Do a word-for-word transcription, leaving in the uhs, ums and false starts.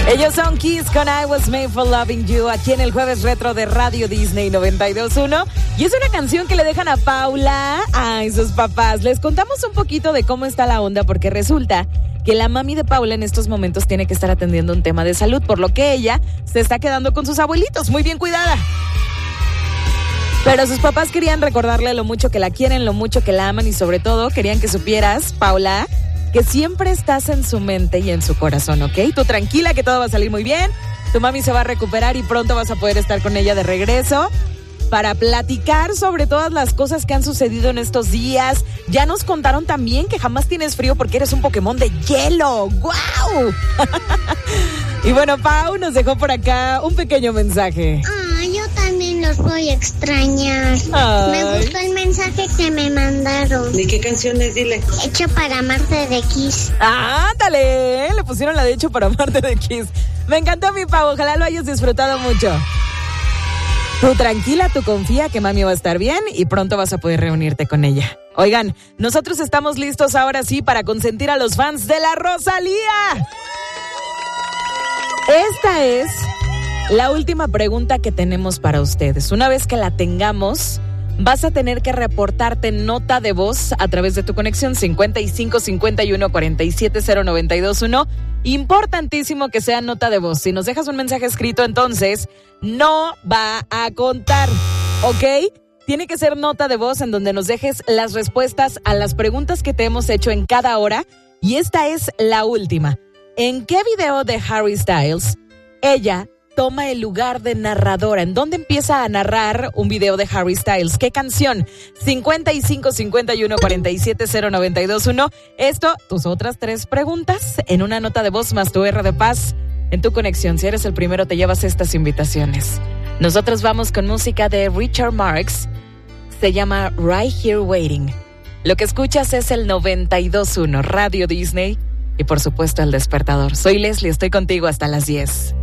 Ellos son Kiss con I Was Made for Loving You, aquí en el Jueves Retro de Radio Disney noventa y dos punto uno. Y es una canción que le dejan a Paula a sus papás. Les contamos un poquito de cómo está la onda, porque resulta que la mami de Paula en estos momentos tiene que estar atendiendo un tema de salud, por lo que ella se está quedando con sus abuelitos, muy bien cuidada. Pero sus papás querían recordarle lo mucho que la quieren, lo mucho que la aman, y sobre todo querían que supieras, Paula, que siempre estás en su mente y en su corazón, ¿ok? Tú tranquila, que todo va a salir muy bien. Tu mami se va a recuperar y pronto vas a poder estar con ella de regreso para platicar sobre todas las cosas que han sucedido en estos días. Ya nos contaron también que jamás tienes frío porque eres un Pokémon de hielo. ¡Guau! Y bueno, Pau nos dejó por acá un pequeño mensaje. Ah, yo también los voy a extrañar. Ay. Me gustó el mensaje que me mandaron. ¿De qué canción es? Dile. Hecho para amarte de Kiss. ¡Ándale! Le pusieron la de Hecho para amarte de Kiss. Me encantó, mi Pau. Ojalá lo hayas disfrutado mucho. Tú tranquila, tú confía que mami va a estar bien y pronto vas a poder reunirte con ella. Oigan, nosotros estamos listos ahora sí para consentir a los fans de la Rosalía. Esta es la última pregunta que tenemos para ustedes. Una vez que la tengamos, vas a tener que reportarte nota de voz a través de tu conexión cincuenta y cinco cincuenta y uno cuarenta y siete cero noventa y dos uno. Importantísimo que sea nota de voz. Si nos dejas un mensaje escrito, entonces no va a contar, ¿ok? Tiene que ser nota de voz en donde nos dejes las respuestas a las preguntas que te hemos hecho en cada hora. Y esta es la última. ¿En qué video de Harry Styles ella toma el lugar de narradora? ¿En dónde empieza a narrar un video de Harry Styles? ¿Qué canción? cincuenta y cinco cincuenta y uno cuarenta y siete cero noventa y dos uno. Esto, tus otras tres preguntas en una nota de voz más tu R de paz en tu conexión. Si eres el primero, te llevas estas invitaciones. Nosotros vamos con música de Richard Marx. Se llama Right Here Waiting. Lo que escuchas es el noventa y dos punto uno Radio Disney y por supuesto El Despertador. Soy Leslie, estoy contigo hasta las diez.